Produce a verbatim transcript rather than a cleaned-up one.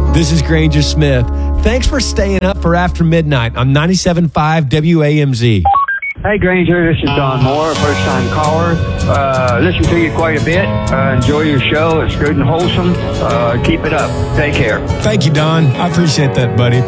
This is Granger Smith. Thanks for staying up for After Midnight on ninety-seven point five W A M Z. Hey, Granger, this is Don Moore, first-time caller. Uh, listen to you quite a bit. Uh, enjoy your show. It's good and wholesome. Uh, keep it up. Take care. Thank you, Don. I appreciate that, buddy.